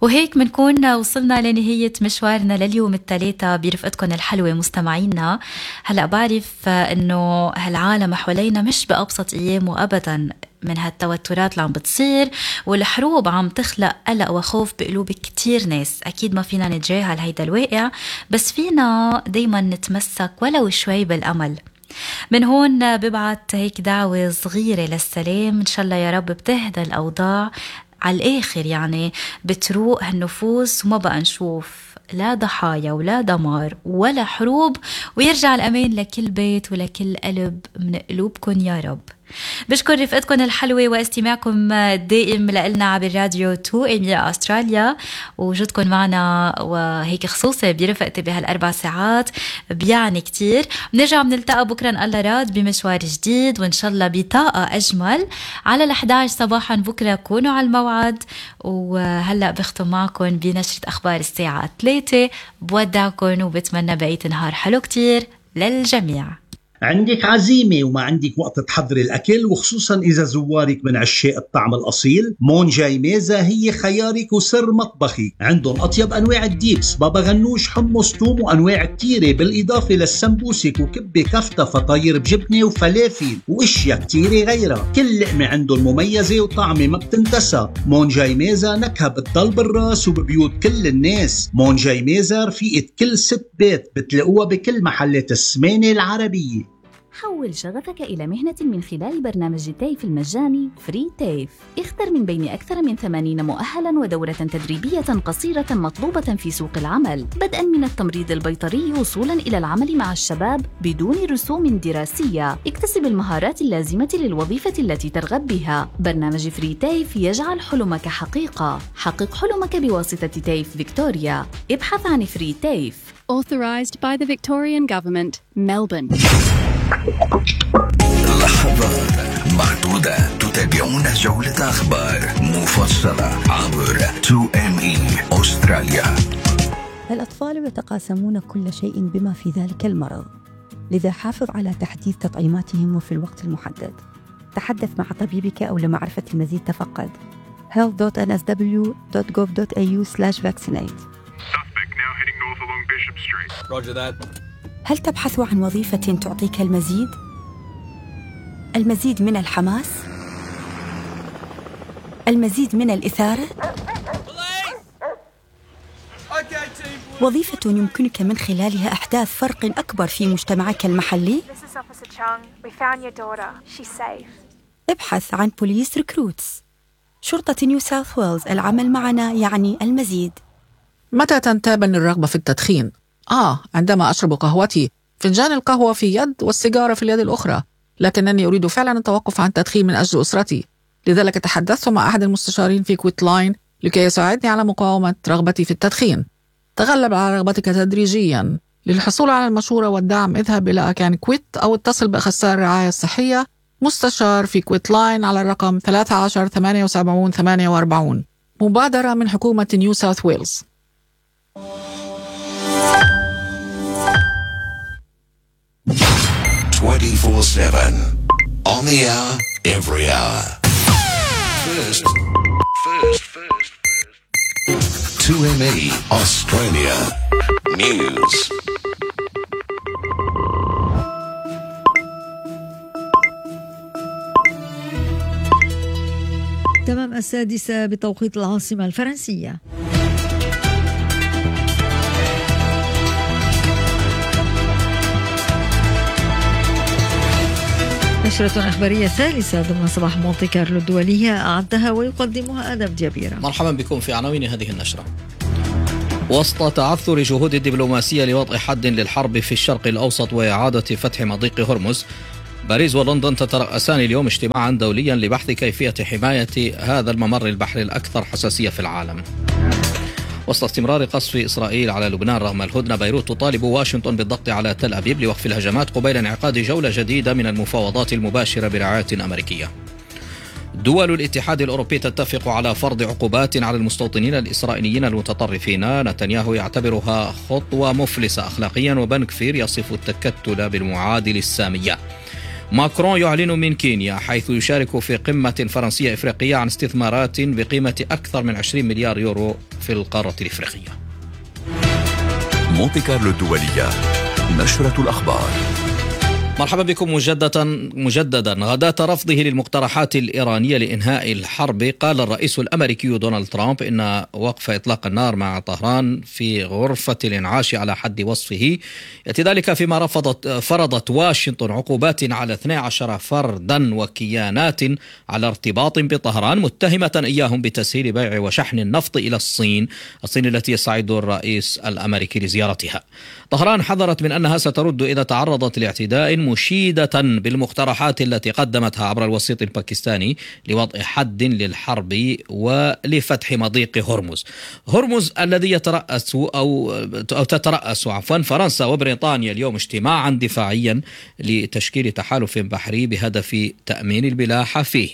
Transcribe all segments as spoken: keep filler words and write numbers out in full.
وهيك منكون وصلنا لنهاية مشوارنا لليوم الثلاثة برفقتكم الحلوة مستمعينا. هلأ بعرف أنه هالعالم حوالينا مش بأبسط أيامه أبدا من هالتوترات اللي عم بتصير، والحروب عم تخلق قلق وخوف بقلوب كتير ناس. أكيد ما فينا نتجاهل هيدا الواقع، بس فينا دايما نتمسك ولو شوي بالأمل. من هون ببعت هيك دعوة صغيرة للسلام، إن شاء الله يا رب بتهدى الأوضاع على الآخر، يعني بتروق هالنفوس وما بقى نشوف لا ضحايا ولا دمار ولا حروب، ويرجع الأمان لكل بيت ولكل قلب من قلوبكن يا رب. بشكر رفقتكم الحلوة واستماعكم الدائم لنا عبر راديو تو إم إي أستراليا، ووجودكم معنا وهيك خصوصي برفقتي بهالأربع ساعات بيعني كتير. بنرجع بنلتقى بكرة إن الله راد بمشوار جديد، وإن شاء الله بطاقة أجمل على الأحد عشر صباحا بكرة. كونوا على الموعد، وهلأ بختم معكم بنشرة أخبار الساعة ثلاثة. بودعكم وبتمنى بقية نهار حلو كتير للجميع. عندك عزيمة وما عندك وقت تحضري الأكل، وخصوصا إذا زوارك من عشاق الطعم الأصيل، مون جاي ميزة هي خيارك وسر مطبخك. عندهم أطيب أنواع الديبس، بابا غنوش، حمص، توم، وأنواع كتيرة، بالإضافة للسمبوسك وكبة كفتة، فطاير بجبنة وفلافل وإشياء كتيرة غيرها. كل لقمة عندهم مميزة وطعمة ما بتنتسى. مون جاي ميزة نكهة بتضل بالراس وببيوت كل الناس. مون جاي ميزة رفيقة كل ست بيت، بتلاقوها بكل محلات السمانة العربية. حول شغفك إلى مهنة من خلال برنامج تيف المجاني فري تيف. اختر من بين أكثر من ثمانين مؤهلا ودورة تدريبية قصيرة مطلوبة في سوق العمل، بدءا من التمريض البيطري وصولا إلى العمل مع الشباب بدون رسوم دراسية. اكتسب المهارات اللازمة للوظيفة التي ترغب بها. برنامج فري تيف يجعل حلمك حقيقة. حقق حلمك بواسطة تيف فيكتوريا. ابحث عن فري تيف. Authorized by the Victorian Government, Melbourne. لحظات معدودة تتابعون جولة أخبار مفصلة عبر تو إم إي أستراليا. الأطفال يتقاسمون كل شيء بما في ذلك المرض، لذا حافظ على تحديث تطعيماتهم وفي الوقت المحدد. تحدث مع طبيبك أو لمعرفة المزيد تفقد health dot n s w dot gov dot a u slash vaccinate. Roger that. هل تبحث عن وظيفة تعطيك المزيد؟ المزيد من الحماس؟ المزيد من الإثارة؟ وظيفة يمكنك من خلالها إحداث فرق أكبر في مجتمعك المحلي؟ ابحث عن بوليس ريكروتس. شرطة نيو ساوث ويلز، العمل معنا يعني المزيد. متى تنتابني الرغبة في التدخين؟ آه عندما أشرب قهوتي، فنجان القهوة في يد والسيجارة في اليد الأخرى، لكنني أريد فعلا التوقف عن التدخين من أجل أسرتي. لذلك تحدثت مع أحد المستشارين في كويت لاين لكي يساعدني على مقاومة رغبتي في التدخين. تغلب على رغبتك تدريجيا. للحصول على المشورة والدعم اذهب إلى أكان كويت أو اتصل بأخصائي الرعاية الصحية مستشار في كويت لاين على الرقم ثلاثة عشر ثمانية وسبعين ثمانية وأربعين. مبادرة من حكومة نيو ساوث ويلز. twenty-four seven on the hour, every hour. First, first, first, first. two M E Australia News. تمام السادسة بتوقيت العاصمة الفرنسية. نشرة إخبارية ثالثة ضمن صباح مونتي كارلو الدولية أعدها ويقدمها آدم جبيرة. مرحبا بكم في عناوين هذه النشرة. وسط تعثر جهود الدبلوماسية لوضع حد للحرب في الشرق الأوسط وإعادة فتح مضيق هرمز، باريس ولندن تترأسان اليوم اجتماعا دوليا لبحث كيفية حماية هذا الممر البحري الأكثر حساسية في العالم. وسط استمرار قصف إسرائيل على لبنان رغم الهدنة، بيروت تطالب واشنطن بالضغط على تل أبيب لوقف الهجمات قبيل انعقاد جولة جديدة من المفاوضات المباشرة برعاية أمريكية. دول الاتحاد الأوروبي تتفق على فرض عقوبات على المستوطنين الإسرائيليين المتطرفين، نتنياهو يعتبرها خطوة مفلسة أخلاقيا، وبن كفير يصف التكتل بالمعادل السامية. ماكرون يعلن من كينيا حيث يشارك في قمة فرنسية إفريقية عن استثمارات بقيمة أكثر من عشرين مليار يورو في القارة الإفريقية. مونتي كارلو الدولية، نشرة الأخبار. مرحبا بكم مجددا مجددا غداة رفضه للمقترحات الإيرانية لإنهاء الحرب، قال الرئيس الأمريكي دونالد ترامب إن وقف إطلاق النار مع طهران في غرفة الإنعاش على حد وصفه يأتي ذلك فيما رفضت فرضت واشنطن عقوبات على اثني عشر فردا وكيانات على ارتباط بطهران، متهمة إياهم بتسهيل بيع وشحن النفط إلى الصين الصين التي يصعد الرئيس الأمريكي لزيارتها. طهران حذرت من أنها سترد إذا تعرضت لاعتداء، مشيدة بالمقترحات التي قدمتها عبر الوسيط الباكستاني لوضع حد للحرب ولفتح مضيق هرمز. هرمز الذي يترأس أو, أو تترأس عفوا فرنسا وبريطانيا اليوم اجتماعا دفاعيا لتشكيل تحالف بحري بهدف تأمين الملاحة فيه.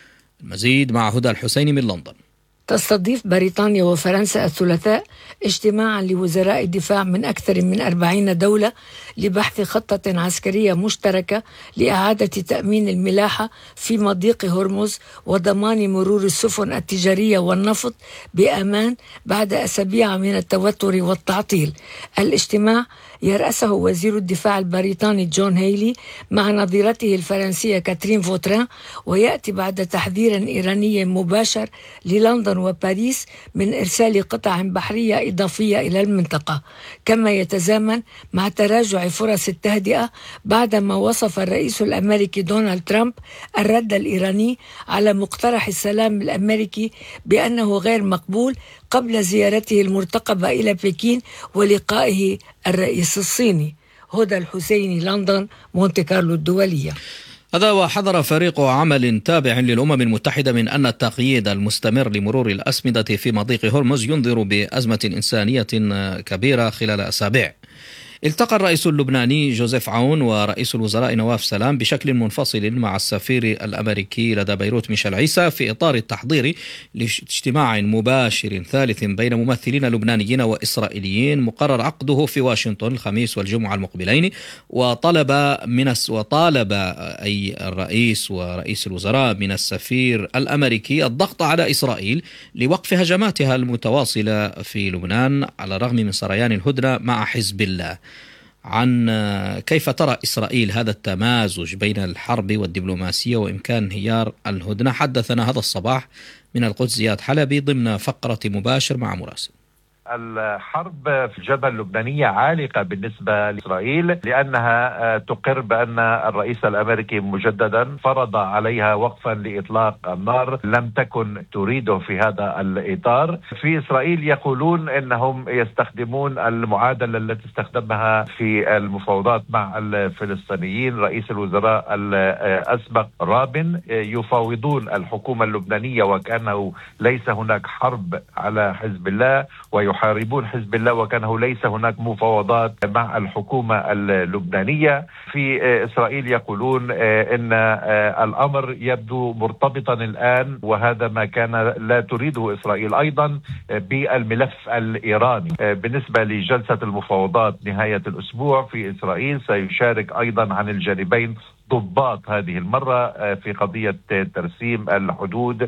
المزيد مع هدى الحسيني من لندن. تستضيف بريطانيا وفرنسا الثلاثاء اجتماعا لوزراء الدفاع من أكثر من أربعين دولة لبحث خطة عسكرية مشتركة لإعادة تأمين الملاحة في مضيق هرمز وضمان مرور السفن التجارية والنفط بأمان بعد أسابيع من التوتر والتعطيل. الاجتماع يرأسه وزير الدفاع البريطاني جون هيلي مع نظيرته الفرنسية كاترين فوتران، ويأتي بعد تحذير إيراني مباشر للندن وباريس من إرسال قطع بحرية إضافية إلى المنطقة، كما يتزامن مع تراجع فرص التهدئة بعدما وصف الرئيس الأمريكي دونالد ترامب الرد الإيراني على مقترح السلام الأمريكي بأنه غير مقبول قبل زيارته المرتقبة إلى بكين ولقائه الرئيس الصيني. هدى الحسيني، لندن، مونتي كارلو الدولية. هذا وحذر فريق عمل تابع للأمم المتحدة من أن التقييد المستمر لمرور الأسمدة في مضيق هرمز ينذر بأزمة إنسانية كبيرة خلال أسابيع. التقى الرئيس اللبناني جوزيف عون ورئيس الوزراء نواف سلام بشكل منفصل مع السفير الأمريكي لدى بيروت ميشيل عيسى في إطار التحضير لاجتماع مباشر ثالث بين ممثلين لبنانيين وإسرائيليين مقرر عقده في واشنطن الخميس والجمعة المقبلين. وطلب من وطالب أي الرئيس ورئيس الوزراء من السفير الأمريكي الضغط على إسرائيل لوقف هجماتها المتواصلة في لبنان على الرغم من سريان الهدنة مع حزب الله. عن كيف ترى إسرائيل هذا التمازج بين الحرب والدبلوماسية وإمكان انهيار الهدنة حدثنا هذا الصباح من القدس زياد حلبي ضمن فقرة مباشر مع مراسل. الحرب في الجبهة اللبنانية عالقة بالنسبة لإسرائيل لأنها تقر بأن الرئيس الأمريكي مجددا فرض عليها وقفا لإطلاق النار لم تكن تريده في هذا الإطار. في إسرائيل يقولون أنهم يستخدمون المعادلة التي استخدمها في المفاوضات مع الفلسطينيين رئيس الوزراء الأسبق رابين، يفاوضون الحكومة اللبنانية وكأنه ليس هناك حرب على حزب الله ويحاربون حزب الله وكانه ليس هناك مفاوضات مع الحكومة اللبنانية. في إسرائيل يقولون إن الأمر يبدو مرتبطا الآن، وهذا ما كان لا تريده إسرائيل أيضا بالملف الإيراني. بالنسبة لجلسة المفاوضات نهاية الأسبوع في إسرائيل سيشارك أيضا عن الجانبين ضباط هذه المرة في قضية ترسيم الحدود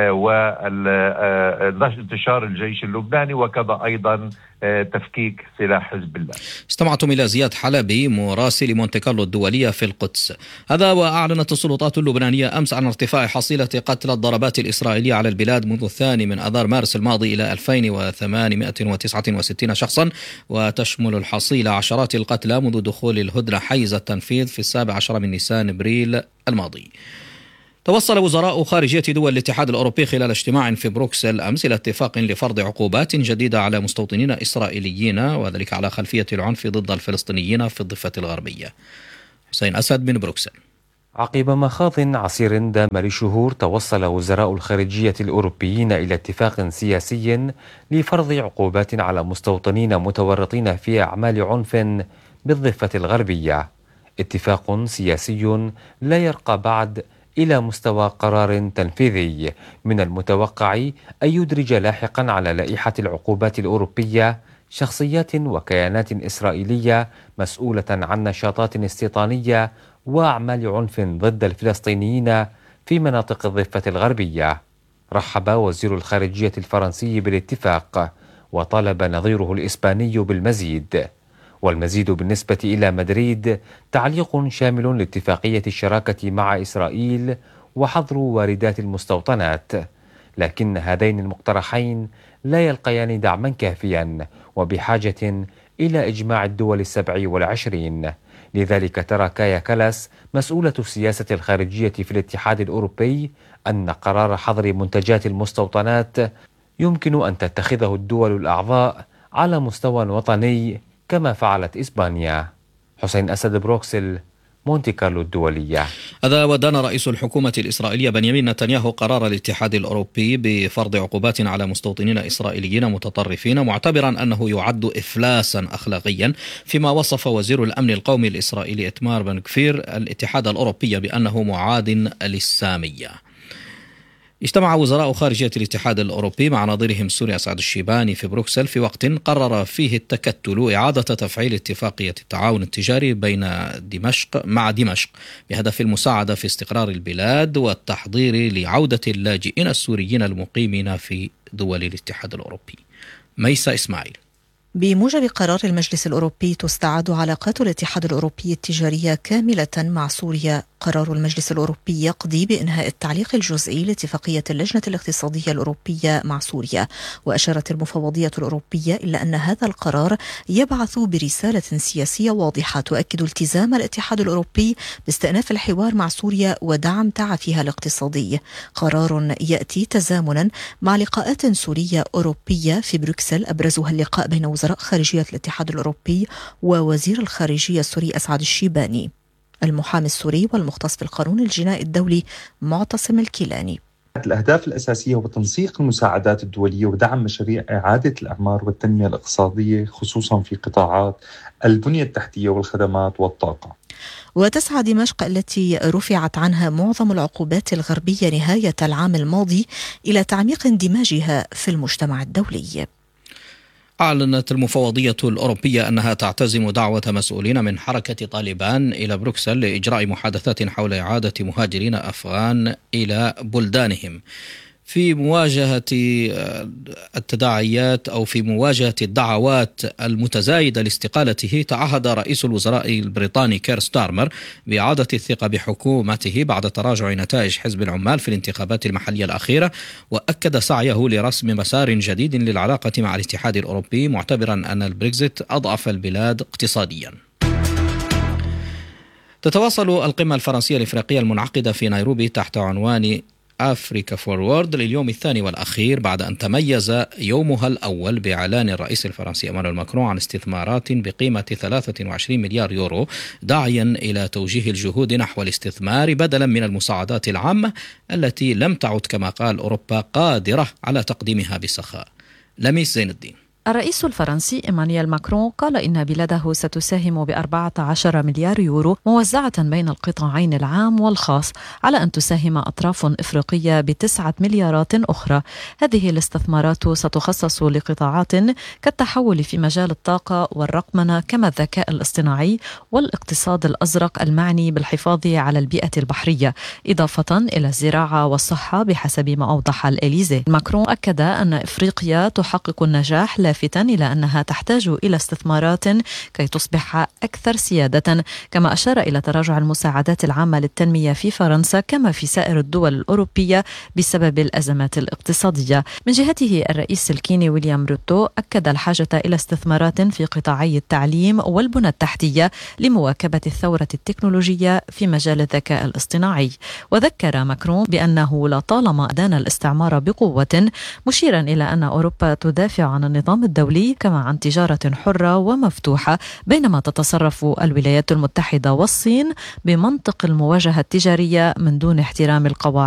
وانتشار الجيش اللبناني وكذا أيضا تفكيك سلاح حزب الله. استمعتم إلى زياد حلبي مراسل مونتي كارلو الدولية في القدس. هذا وأعلنت السلطات اللبنانية أمس عن ارتفاع حصيلة قتل الضربات الإسرائيلية على البلاد منذ الثاني من آذار مارس الماضي إلى ألفين وثمانمائة وتسعة وستين شخصا، وتشمل الحصيلة عشرات القتلى منذ دخول الهدنة حيز التنفيذ في السابع عشر من نيسان ابريل الماضي. توصل وزراء خارجية دول الاتحاد الأوروبي خلال اجتماع في بروكسل أمس إلى اتفاق لفرض عقوبات جديدة على مستوطنين إسرائيليين، وذلك على خلفية العنف ضد الفلسطينيين في الضفة الغربية. حسين أسد من بروكسل. عقب مخاض عسير دام لشهور، توصل وزراء الخارجية الأوروبيين إلى اتفاق سياسي لفرض عقوبات على مستوطنين متورطين في أعمال عنف بالضفة الغربية. اتفاق سياسي لا يرقى بعد إلى مستوى قرار تنفيذي، من المتوقع أن يدرج لاحقا على لائحة العقوبات الأوروبية شخصيات وكيانات إسرائيلية مسؤولة عن نشاطات استيطانية وأعمال عنف ضد الفلسطينيين في مناطق الضفة الغربية. رحب وزير الخارجية الفرنسي بالاتفاق وطالب نظيره الإسباني بالمزيد. والمزيد بالنسبة إلى مدريد تعليق شامل لاتفاقية الشراكة مع إسرائيل وحظر واردات المستوطنات، لكن هذين المقترحين لا يلقيان دعما كافيا وبحاجة إلى إجماع الدول السبع والعشرين. لذلك ترى كايا كالاس مسؤولة السياسة الخارجية في الاتحاد الأوروبي أن قرار حظر منتجات المستوطنات يمكن أن تتخذه الدول الأعضاء على مستوى وطني كما فعلت إسبانيا. حسين أسد، بروكسل، مونتي كارلو الدولية. هذا ودان رئيس الحكومة الإسرائيلية بنيامين نتنياهو قرار الاتحاد الأوروبي بفرض عقوبات على مستوطنين إسرائيليين متطرفين، معتبرا أنه يعد إفلاسا أخلاقيا، فيما وصف وزير الأمن القومي الإسرائيلي إتمار بن غفير الاتحاد الأوروبي بأنه معاد للسامية. اجتمع وزراء خارجية الاتحاد الأوروبي مع نظيرهم السوري أسعد الشيباني في بروكسل في وقت قرر فيه التكتل إعادة تفعيل اتفاقية التعاون التجاري بين دمشق مع دمشق بهدف المساعدة في استقرار البلاد والتحضير لعودة اللاجئين السوريين المقيمين في دول الاتحاد الأوروبي. ميسا إسماعيل. بموجب قرار المجلس الأوروبي تستعاد علاقات الاتحاد الأوروبي التجارية كاملة مع سوريا. قرار المجلس الأوروبي يقضي بإنهاء التعليق الجزئي لاتفاقية اللجنة الاقتصادية الأوروبية مع سوريا. وأشارت المفوضية الأوروبية إلا أن هذا القرار يبعث برسالة سياسية واضحة تؤكد التزام الاتحاد الأوروبي باستئناف الحوار مع سوريا ودعم تعافيها الاقتصادي. قرار يأتي تزامنا مع لقاءات سورية أوروبية في بروكسل، أبرزها اللقاء بين وزراء خارجية الاتحاد الأوروبي ووزير الخارجية السوري أسعد الشيباني. المحامي السوري والمختص في القانون الجنائي الدولي معتصم الكيلاني. الأهداف الأساسية هو تنسيق المساعدات الدولية ودعم مشاريع إعادة الإعمار والتنمية الاقتصادية، خصوصا في قطاعات البنية التحتية والخدمات والطاقة. وتسعى دمشق التي رفعت عنها معظم العقوبات الغربية نهاية العام الماضي إلى تعميق اندماجها في المجتمع الدولي. أعلنت المفوضية الأوروبية أنها تعتزم دعوة مسؤولين من حركة طالبان إلى بروكسل لإجراء محادثات حول إعادة مهاجرين أفغان إلى بلدانهم في مواجهة التداعيات أو في مواجهة الدعوات المتزايدة لاستقالته. تعهد رئيس الوزراء البريطاني كير ستارمر بإعادة الثقة بحكومته بعد تراجع نتائج حزب العمال في الانتخابات المحلية الأخيرة، وأكد سعيه لرسم مسار جديد للعلاقة مع الاتحاد الأوروبي، معتبرا أن البريكزيت أضعف البلاد اقتصاديا. تتواصل القمة الفرنسية الإفريقية المنعقدة في نيروبي تحت عنوان أفريكا فورورد لليوم الثاني والأخير بعد أن تميز يومها الأول بإعلان الرئيس الفرنسي إيمانويل ماكرون عن استثمارات بقيمة ثلاثة وعشرين مليار يورو، داعيا إلى توجيه الجهود نحو الاستثمار بدلا من المساعدات العامة التي لم تعد كما قال أوروبا قادرة على تقديمها بسخاء. لميس زين الدين. الرئيس الفرنسي إيمانويل ماكرون قال إن بلاده ستساهم بأربعة عشر مليار يورو موزعة بين القطاعين العام والخاص، على أن تساهم أطراف إفريقية بتسعة مليارات أخرى. هذه الاستثمارات ستخصص لقطاعات كالتحول في مجال الطاقة والرقمنة، كما الذكاء الاصطناعي والاقتصاد الأزرق المعني بالحفاظ على البيئة البحرية، إضافة إلى الزراعة والصحة بحسب ما أوضح الإليزي. ماكرون أكد أن إفريقيا تحقق النجاح، لافتا إلى أنها تحتاج إلى استثمارات كي تصبح أكثر سيادة، كما أشار إلى تراجع المساعدات العامة للتنمية في فرنسا كما في سائر الدول الأوروبية بسبب الأزمات الاقتصادية. من جهته الرئيس الكيني ويليام روتو أكد الحاجة إلى استثمارات في قطاعي التعليم والبنى التحتية لمواكبة الثورة التكنولوجية في مجال الذكاء الاصطناعي. وذكر ماكرون بأنه لطالما أدان الاستعمار بقوة، مشيرا إلى أن أوروبا تدافع عن النظام الدولي كما عن تجارة حرة ومفتوحة، بينما تتصرف الولايات المتحدة والصين بمنطق المواجهة التجارية من دون احترام القواعد